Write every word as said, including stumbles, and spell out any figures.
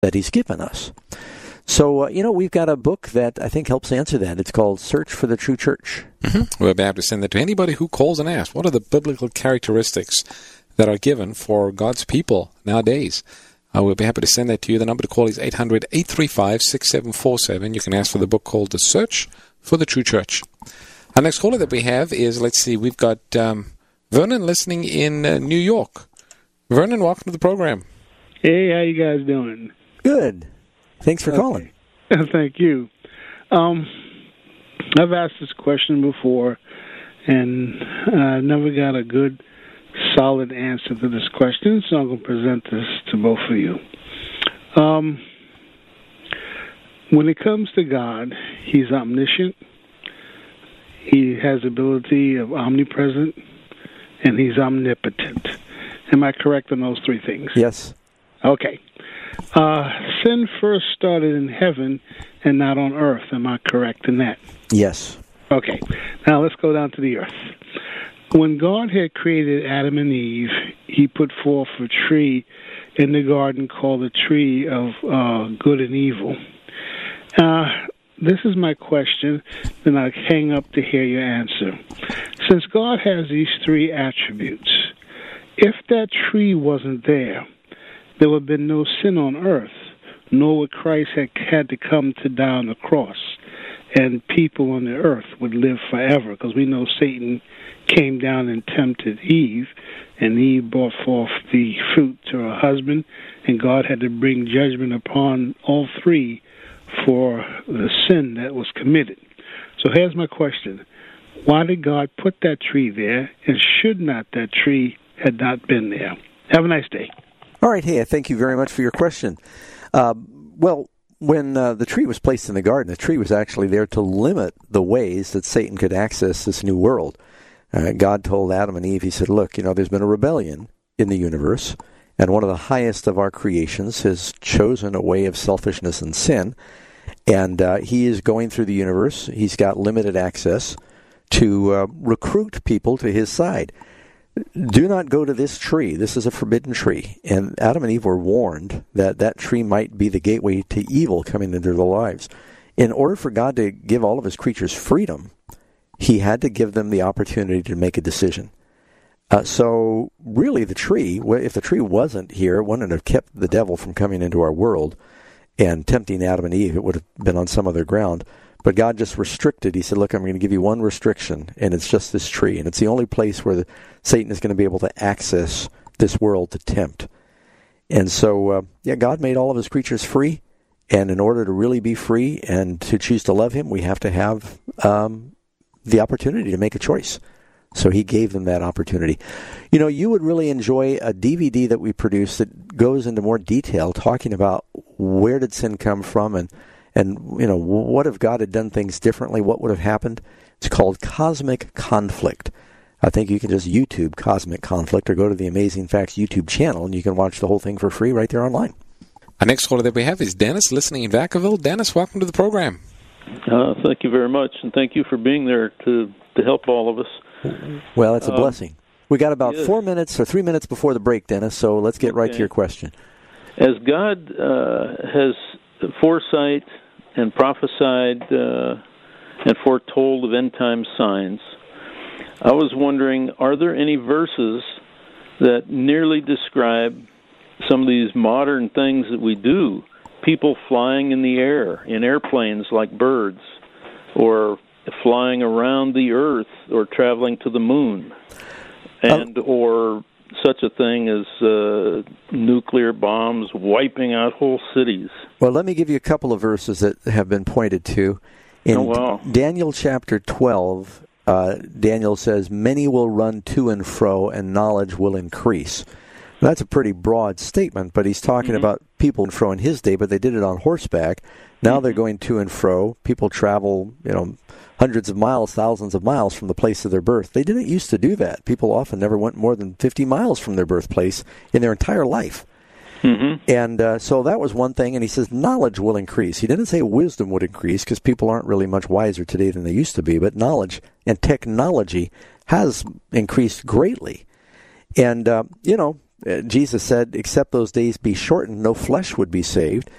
that he's given us. So, uh, you know, we've got a book that I think helps answer that. It's called Search for the True Church. Mm-hmm. We'll be able to send that to anybody who calls and asks, what are the biblical characteristics that are given for God's people nowadays? Uh, we'll be happy to send that to you. The number to call is eight hundred, eight three five, six seven four seven. You can ask for the book called The Search for the True Church. Our next caller that we have is, let's see, we've got um, Vernon listening in uh, New York. Vernon, welcome to the program. Hey, how you guys doing? Good. Thanks for calling. Okay. Thank you. Um, I've asked this question before, and I uh, never got a good, solid answer to this question, so I'm going to present this to both of you. Um, when it comes to God, he's omniscient, he has ability of omnipresent, and he's omnipotent. Am I correct on those three things? Yes. Okay. Uh, sin first started in heaven and not on earth. Am I correct in that? Yes. Okay. Now let's go down to the earth. When God had created Adam and Eve, he put forth a tree in the garden called the tree of uh, good and evil. Uh, this is my question, and I hang up to hear your answer. Since God has these three attributes, if that tree wasn't there, there would have been no sin on earth, nor would Christ have had to come to die on the cross, and people on the earth would live forever, because we know Satan came down and tempted Eve, and Eve brought forth the fruit to her husband, and God had to bring judgment upon all three for the sin that was committed. So here's my question. Why did God put that tree there, and should not that tree had not been there? Have a nice day. All right. Hey, thank you very much for your question. Uh, well, when uh, the tree was placed in the garden, the tree was actually there to limit the ways that Satan could access this new world. Uh, God told Adam and Eve, he said, look, you know, there's been a rebellion in the universe, and one of the highest of our creations has chosen a way of selfishness and sin, and uh, he is going through the universe. He's got limited access to uh, recruit people to his side. Do not go to this tree. This is a forbidden tree. And Adam and Eve were warned that that tree might be the gateway to evil coming into their lives. In order for God to give all of his creatures freedom, he had to give them the opportunity to make a decision. Uh, so really the tree, if the tree wasn't here, it wouldn't have kept the devil from coming into our world and tempting Adam and Eve. It would have been on some other ground. But God just restricted. He said, look, I'm going to give you one restriction, and it's just this tree. And it's the only place where the, Satan is going to be able to access this world to tempt. And so, uh, yeah, God made all of his creatures free. And in order to really be free and to choose to love him, we have to have um, the opportunity to make a choice. So he gave them that opportunity. You know, you would really enjoy a D V D that we produced that goes into more detail, talking about where did sin come from, and And, you know, what if God had done things differently? What would have happened? It's called Cosmic Conflict. I think you can just YouTube Cosmic Conflict or go to the Amazing Facts YouTube channel, and you can watch the whole thing for free right there online. Our next caller that we have is Dennis, listening in Vacaville. Dennis, welcome to the program. Uh, thank you very much, and thank you for being there to, to help all of us. Well, it's a um, blessing. We got about yes. four minutes or three minutes before the break, Dennis, so let's get okay. right to your question. As God uh, has foresight and prophesied uh, and foretold of end-time signs, I was wondering, are there any verses that nearly describe some of these modern things that we do? People flying in the air, in airplanes like birds, or flying around the earth, or traveling to the moon, and oh. or such a thing as uh, nuclear bombs wiping out whole cities. Well, let me give you a couple of verses that have been pointed to. In oh, wow. D- Daniel chapter twelve, uh, Daniel says, many will run to and fro, and knowledge will increase. Now, that's a pretty broad statement, but he's talking mm-hmm. about people and fro in his day, but they did it on horseback. Now mm-hmm. they're going to and fro. People travel, you know, hundreds of miles, thousands of miles from the place of their birth. They didn't used to do that. People often never went more than fifty miles from their birthplace in their entire life. Mm-hmm. And uh, so that was one thing. And he says knowledge will increase. He didn't say wisdom would increase, because people aren't really much wiser today than they used to be. But knowledge and technology has increased greatly. And, uh, you know, uh, Jesus said, except those days be shortened, no flesh would be saved.